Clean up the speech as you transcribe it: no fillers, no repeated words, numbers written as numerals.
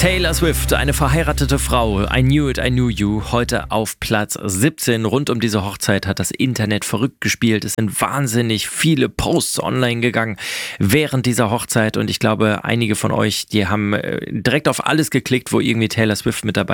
Taylor Swift, eine verheiratete Frau, I Knew It, I Knew You, heute auf Platz 17. Rund um diese Hochzeit hat das Internet verrückt gespielt. Es sind wahnsinnig viele Posts online gegangen während dieser Hochzeit und ich glaube, einige von euch, die haben direkt auf alles geklickt, wo irgendwie Taylor Swift mit dabei